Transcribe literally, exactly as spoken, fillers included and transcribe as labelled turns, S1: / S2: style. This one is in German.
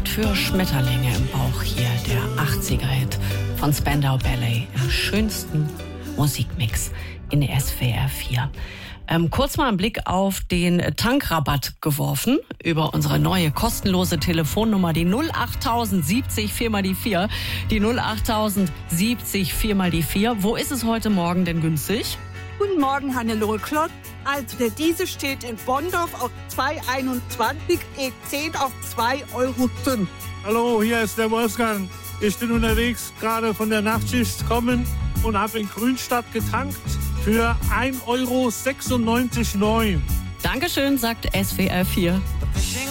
S1: für Schmetterlinge im Bauch hier, der achtziger-Hit von Spandau Ballet im schönsten Musikmix in S W R vier. Ähm, kurz mal einen Blick auf den Tankrabatt geworfen über unsere neue kostenlose Telefonnummer, die null achttausend siebzig vier mal die vier. Die null achttausend siebzig vier mal die vier. Wo ist es heute Morgen denn günstig?
S2: Guten Morgen, Hannelore Klott. Also der Diesel steht in Bonndorf auf zwei Euro einundzwanzig, E zehn auf zwei Euro fünf.
S3: Hallo, hier ist der Wolfgang. Ich bin unterwegs, gerade von der Nachtschicht kommen und habe in Grünstadt getankt für ein Euro sechsundneunzig Komma neun.
S1: Dankeschön, sagt S W R vier.
S4: Fishing